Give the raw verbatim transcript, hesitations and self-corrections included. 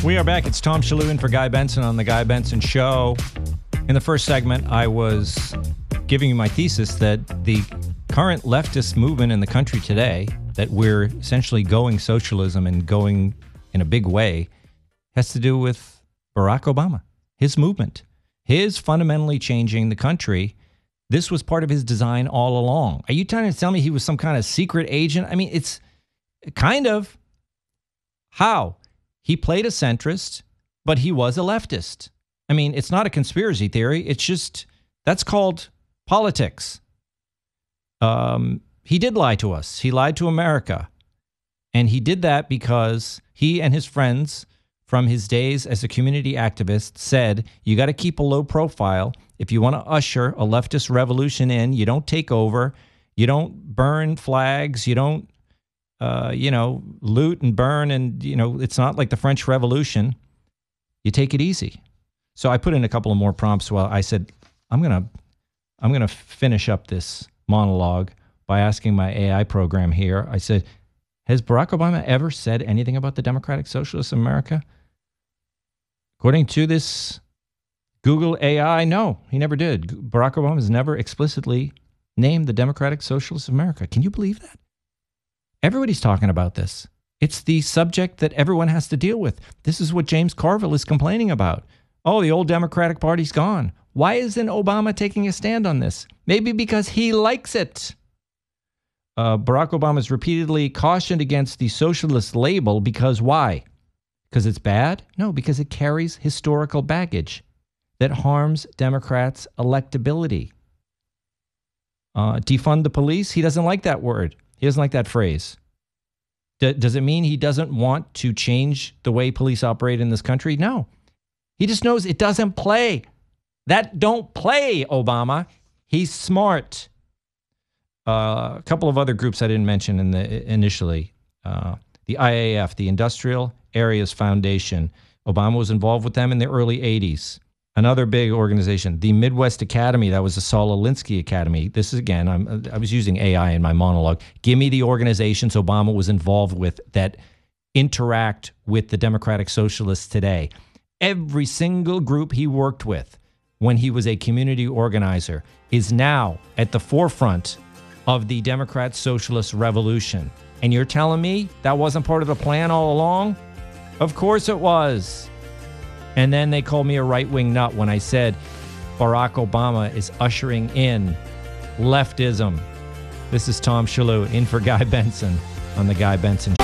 We are back. It's Tom Shalhoub in for Guy Benson on The Guy Benson Show. In the first segment, I was giving you my thesis that the current leftist movement in the country today, that we're essentially going socialism and going in a big way, has to do with Barack Obama, his movement, his fundamentally changing the country. This was part of his design all along. Are you trying to tell me he was some kind of secret agent? I mean, it's kind of. How? He played a centrist, but he was a leftist. I mean, it's not a conspiracy theory. It's just, that's called politics. Um, he did lie to us. He lied to America. And he did that because he and his friends from his days as a community activist said, you got to keep a low profile. If you want to usher a leftist revolution in, you don't take over. You don't burn flags. You don't, uh, you know, loot and burn. And, you know, it's not like the French Revolution. You take it easy. So I put in a couple of more prompts. Well, I said, I'm going to, I'm going to finish up this monologue by asking my A I program here. I said, has Barack Obama ever said anything about the Democratic Socialists of America? According to this Google A I, no, he never did. Barack Obama has never explicitly named the Democratic Socialists of America. Can you believe that? Everybody's talking about this. It's the subject that everyone has to deal with. This is what James Carville is complaining about. Oh, the old Democratic Party's gone. Why isn't Obama taking a stand on this? Maybe because he likes it. Uh, Barack Obama has repeatedly cautioned against the socialist label because why? Because it's bad? No, because it carries historical baggage that harms Democrats' electability. Uh, defund the police? He doesn't like that word. He doesn't like that phrase. D- does it mean he doesn't want to change the way police operate in this country? No. He just knows it doesn't play. That don't play, Obama. He's smart. Uh, a couple of other groups I didn't mention in the initially. Uh, the I A F, the Industrial Areas Foundation. Obama was involved with them in the early eighties. Another big organization, the Midwest Academy. That was the Saul Alinsky Academy. This is, again, I'm, I was using A I in my monologue. Give me the organizations Obama was involved with that interact with the Democratic Socialists today. Every single group he worked with when he was a community organizer is now at the forefront of the Democrat Socialist Revolution. And you're telling me that wasn't part of the plan all along? Of course it was. And then they called me a right-wing nut when I said Barack Obama is ushering in leftism. This is Tom Shalhoub in for Guy Benson on The Guy Benson Show.